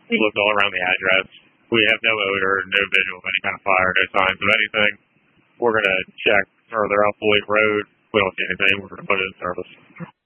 We looked all around the address. We have no odor, no visual of any kind of fire, no signs of anything. We're going to check further up Floyd Road. We don't see anything. We're going to put it in service.